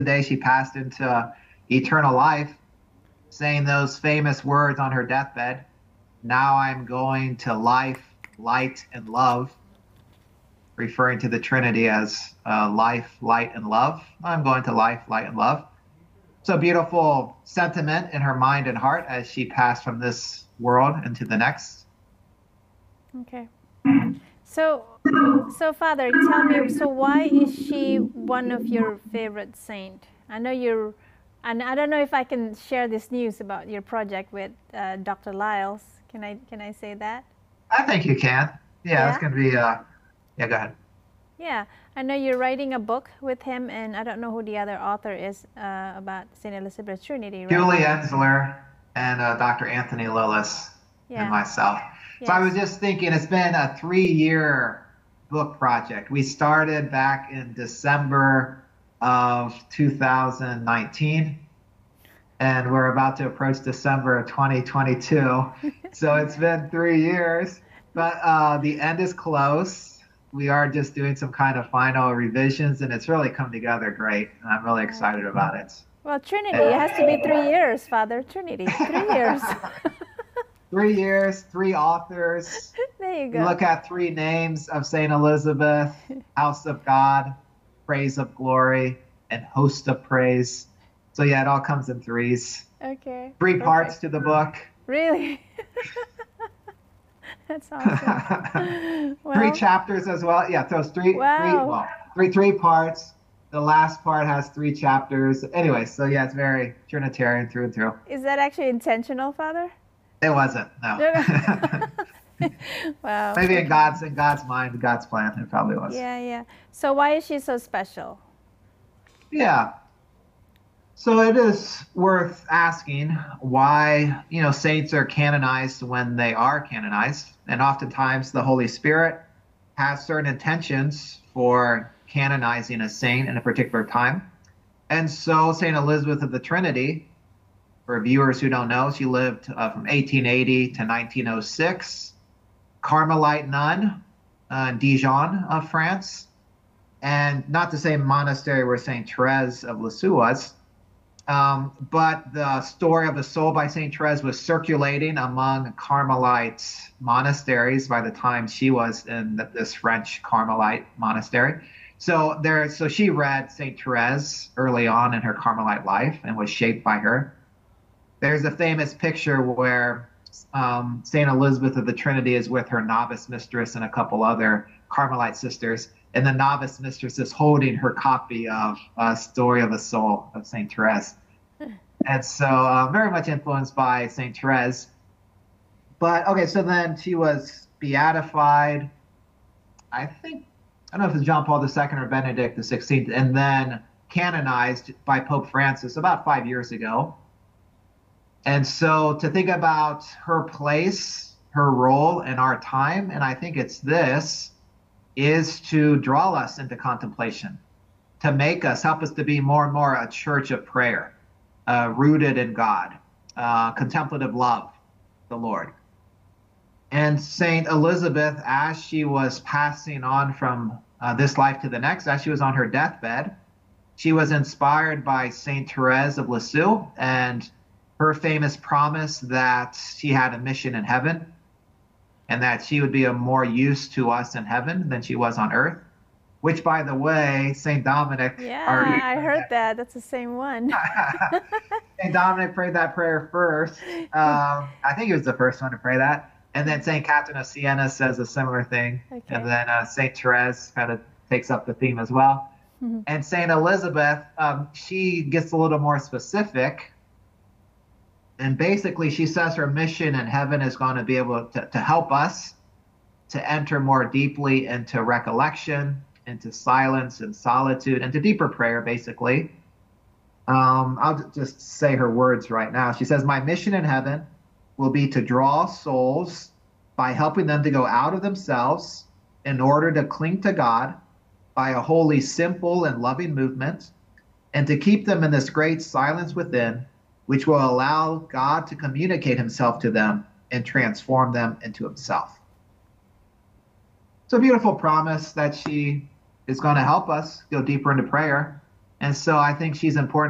day she passed into eternal life, saying those famous words on her deathbed. Now I'm going to life, light, and love, referring to the Trinity as life, light, and love. I'm going to life, light, and love. So beautiful sentiment in her mind and heart as she passed from this world into the next. Okay. So, Father, tell me, so why is she one of your favorite saint? I know you're, and I don't know if I can share this news about your project with Dr. Lyles. Can I say that? I think you can. Yeah, that's Yeah? going to be, yeah, go ahead. Yeah, I know you're writing a book with him, and I don't know who the other author is about St. Elizabeth Trinity, right? Julie Ensler and Dr. Anthony Lillis and myself. So I was just thinking, it's been a 3-year book project. We started back in December of 2019, and we're about to approach December of 2022. So it's been 3 years, but the end is close. We are just doing some kind of final revisions, and it's really come together great. And I'm really excited about it. Well, Trinity, it has to be 3 years, Father. Trinity, 3 years. 3 years, 3 authors. There you go. You look at 3 names of St. Elizabeth: House of God, Praise of Glory, and Host of Praise. So yeah, it all comes in 3s. Okay. 3 parts to the book. Really? That's awesome. Well, 3 chapters as well. Yeah, so it's 3 parts. The last part has 3 chapters. Anyway, so yeah, it's very Trinitarian through and through. Is that actually intentional, Father? It wasn't, no. Wow. Maybe in God's mind, God's plan, it probably was. Yeah. So why is she so special? Yeah. So it is worth asking why, saints are canonized when they are canonized. And oftentimes the Holy Spirit has certain intentions for canonizing a saint in a particular time. And so St. Elizabeth of the Trinity, for viewers who don't know, she lived from 1880 to 1906, Carmelite nun in Dijon, France, and not the same monastery where St. Therese of Lisieux was. But the story of the soul by St. Therese was circulating among Carmelite monasteries by the time she was in this French Carmelite monastery. So she read St. Therese early on in her Carmelite life and was shaped by her. There's a famous picture where St. Elizabeth of the Trinity is with her novice mistress and a couple other Carmelite sisters, and the novice mistress is holding her copy of Story of a Soul of St. Therese. And so very much influenced by St. Therese. But, okay, so then she was beatified, I don't know if it's John Paul II or Benedict XVI, and then canonized by Pope Francis about 5 years ago. And so to think about her place, her role in our time, and I think it's this, is to draw us into contemplation, to help us to be more and more a church of prayer, rooted in God, contemplative love, the Lord. And St. Elizabeth, as she was passing on from this life to the next, as she was on her deathbed, she was inspired by St. Therese of Lisieux and her famous promise that she had a mission in heaven and that she would be of more use to us in heaven than she was on earth, which, by the way, St. Dominic... Yeah, I heard that. That's the same one. St. Dominic prayed that prayer first. I think he was the first one to pray that. And then St. Catherine of Siena says a similar thing. Okay. And then St. Therese kind of takes up the theme as well. Mm-hmm. And St. Elizabeth, she gets a little more specific. And basically, she says her mission in heaven is going to be able to help us to enter more deeply into recollection, into silence and solitude, into deeper prayer, basically. I'll just say her words right now. She says, "My mission in heaven will be to draw souls by helping them to go out of themselves in order to cling to God by a wholly simple and loving movement, and to keep them in this great silence within, which will allow God to communicate himself to them and transform them into himself." It's a beautiful promise that she is going to help us go deeper into prayer. And so I think she's important